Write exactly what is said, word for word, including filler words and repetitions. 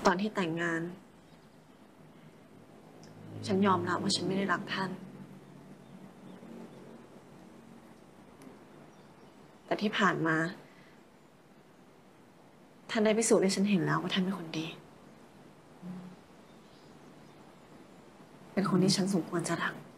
ตอนที่แต่งงาน ฉันยอมรับว่าฉันไม่ได้รักท่าน แต่ที่ผ่านมา ท่านได้พิสูจน์ให้ฉันเห็นแล้วว่าท่านเป็นคนดี เป็นคนที่ฉันสมควรจะรัก